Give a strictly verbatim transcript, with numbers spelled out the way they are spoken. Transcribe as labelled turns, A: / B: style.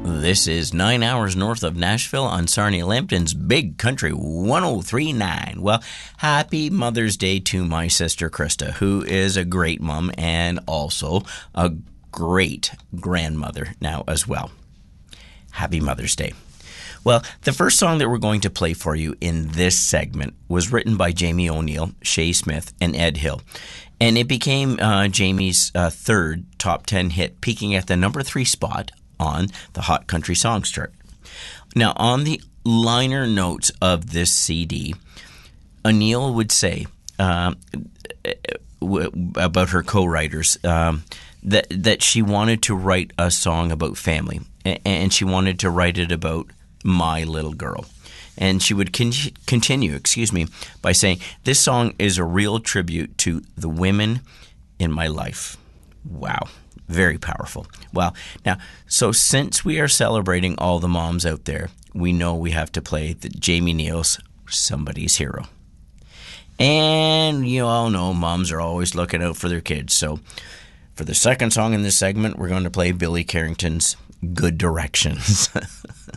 A: This is nine hours north of Nashville on Sarnia Lambton's Big Country one oh three point nine. Well, happy Mother's Day to my sister Krista, who is a great mom and also a great grandmother now as well. Happy Mother's Day. Well, the first song that we're going to play for you in this segment was written by Jamie O'Neill, Shay Smith, and Ed Hill. And it became uh, Jamie's uh, third top ten hit, peaking at the number three spot on the Hot Country Songs chart. Now, on the liner notes of this C D, O'Neill would say uh, w- about her co-writers um, that that she wanted to write a song about family, and she wanted to write it about my little girl. And she would con- continue, excuse me, by saying, this song is a real tribute to the women in my life. Wow. Very powerful. Well, now, so since we are celebrating all the moms out there, we know we have to play the Jamie Neal's Somebody's Hero. And you all know moms are always looking out for their kids. So for the second song in this segment, we're going to play Billy Carrington's Good Directions.